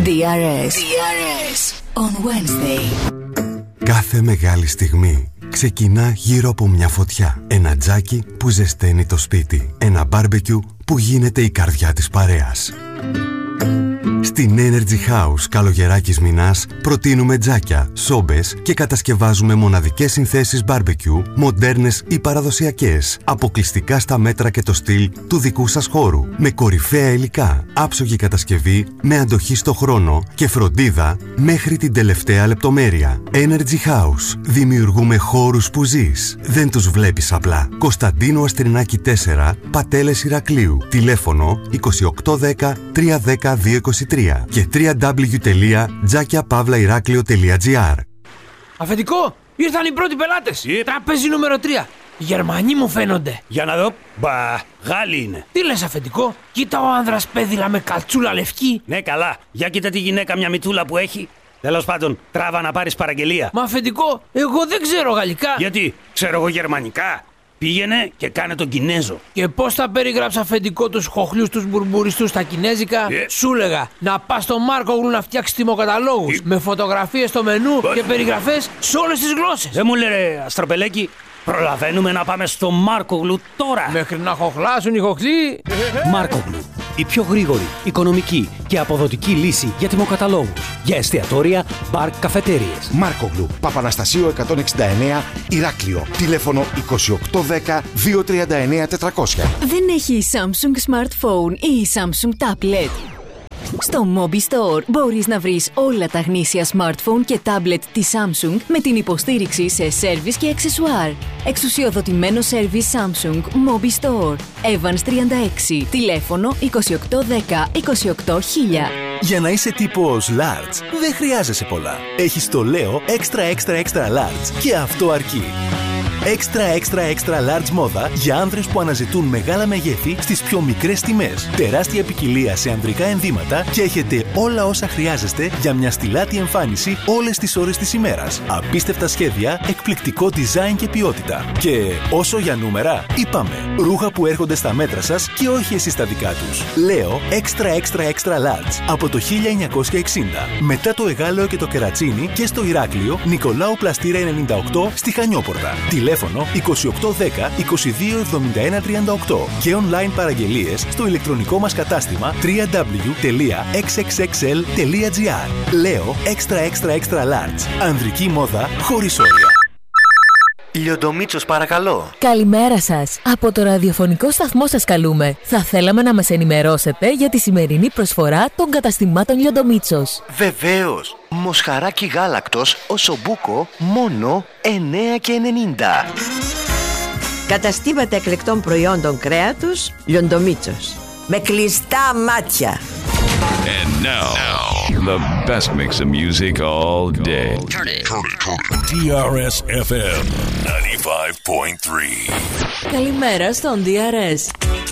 DRS on Wednesday. Κάθε μεγάλη στιγμή ξεκινά γύρω από μια φωτιά. Ένα τζάκι που ζεσταίνει το σπίτι. Ένα μπάρμπεκιου που γίνεται η καρδιά της παρέας. Στην Energy House Καλογεράκης Μινάς προτείνουμε τζάκια, σόμπες και κατασκευάζουμε μοναδικές συνθέσεις μπάρμπεκιου, μοντέρνες ή παραδοσιακές, αποκλειστικά στα μέτρα και το στυλ του δικού σας χώρου, με κορυφαία υλικά, άψογη κατασκευή, με αντοχή στο χρόνο και φροντίδα μέχρι την τελευταία λεπτομέρεια. Energy House. Δημιουργούμε χώρους που ζεις. Δεν τους βλέπεις απλά. Κωνσταντίνου Αστρινάκη 4, Πατέλες Ηρακλείου. Τηλέφωνο 2810 310 223 και www.jakiapavlairaklio.gr. Αφεντικό, ήρθαν οι πρώτοι πελάτες. Τραπέζι νούμερο 3. Γερμανοί μου φαίνονται. Για να δω. Μπα, Γάλλοι είναι. Τι λες, αφεντικό? Κοίτα ο άνδρας πέδιλα με καλτσούλα λευκή. Ναι, καλά. Για κοίτα τη γυναίκα, μια μητούλα που έχει. Τέλος πάντων, τράβα να πάρεις παραγγελία. Μα αφεντικό, εγώ δεν ξέρω γαλλικά. Γιατί, ξέρω εγώ γερμανικά. Πήγαινε και κάνε τον Κινέζο. Και πώς θα περιγράψει, αφεντικό, τους χοχλιούς τους μπουρμπουριστούς στα κινέζικα? Σου λέγα να πας στο Μάρκογλου να φτιάξεις τιμοκαταλόγους με φωτογραφίες στο μενού και περιγραφές σε όλες τις γλώσσες. Δεν μου λέει, Αστροπελέκη, προλαβαίνουμε να πάμε στο Μάρκογλου τώρα. Μέχρι να χοχλάσουν οι χοχλοί. Μάρκογλου. Η πιο γρήγορη, οικονομική και αποδοτική λύση για τιμοκαταλόγους. Για εστιατόρια, μπαρ, καφετέριες. Μάρκογλου. Παπαναστασίου 169, Ηράκλειο. Τηλέφωνο 2810 239 400. Δεν έχει η Samsung Smartphone ή η Samsung Tablet? Στο Mobi Store μπορείς να βρεις όλα τα γνήσια smartphone και tablet της Samsung με την υποστήριξη σε service και αξεσουάρ. Εξουσιοδοτημένο service Samsung Mobi Store. Evans 36. Τηλέφωνο 2810 28000. Για να είσαι τύπος large, δεν χρειάζεσαι πολλά. Έχεις το Leo extra large και αυτό αρκεί. Extra large μόδα για άνδρες που αναζητούν μεγάλα μεγέθη στις πιο μικρές τιμές. Τεράστια ποικιλία σε ανδρικά ενδύματα και έχετε όλα όσα χρειάζεστε για μια στιλάτη εμφάνιση όλες τις ώρες της ημέρας. Απίστευτα σχέδια, εκπληκτικό design και ποιότητα. Και όσο για νούμερα, είπαμε. Ρούχα που έρχονται στα μέτρα σας και όχι εσείς τα δικά τους. Λέω extra large από το 1960. Μετά το Εγάλεο και το Κερατσίνι και στο Ηράκλειο, Νικολάου Πλαστήρα 98 στη Χανιώπορτα. Τηλέφωνο 2810 2271 38 και online παραγγελίες στο ηλεκτρονικό μας κατάστημα www.xxxl.gr. Λέω extra large. Ανδρική μόδα χωρίς όρια. Λιοντομίτσος, παρακαλώ. Καλημέρα σας. Από το ραδιοφωνικό σταθμό σας καλούμε. Θα θέλαμε να μας ενημερώσετε για τη σημερινή προσφορά των καταστημάτων Λιοντομίτσος. Βεβαίως. Μοσχαράκι γάλακτος οσομπούκο μόνο 9,90. Καταστήματα εκλεκτών προϊόντων κρέατος Λιοντομίτσος. Με κλειστά μάτια. And now, the best mix of music all day. Turn it. DRS FM 95.3. Καλημέρα στον DRS.